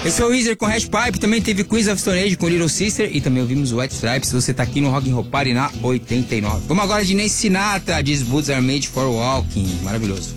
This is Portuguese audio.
Esse foi o Weezer com Hash Pipe, também teve Queens of Stone Age com Little Sister e também ouvimos White Stripes. Você tá aqui no Rock and Roll Party na 89. Vamos agora de Nancy Sinatra, These Boots Are Made for Walking. Maravilhoso.